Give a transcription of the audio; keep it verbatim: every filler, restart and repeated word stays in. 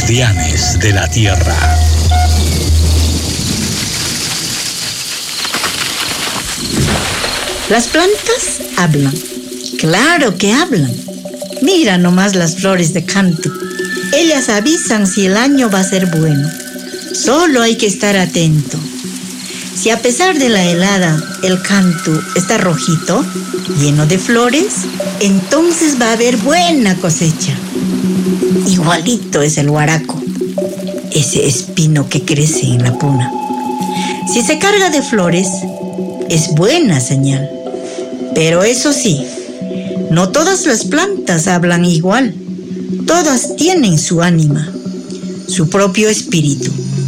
guardianes de la tierra. Las plantas hablan. Claro que hablan. Mira nomás las flores de cantu. Ellas avisan si el año va a ser bueno. Solo hay que estar atento. Si a pesar de la helada el cantu está rojito, lleno de flores, entonces va a haber buena cosecha. Igualito es el guaraco, ese espino que crece en la puna. Si se carga de flores, es buena señal. Pero eso sí, no todas las plantas hablan igual. Todas tienen su ánima, su propio espíritu.